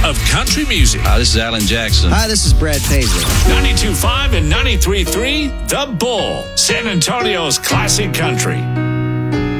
of country music. Hi, this is Alan Jackson. Hi, this is Brad Paisley. 92.5 and 93.3, The Bull, San Antonio's classic country.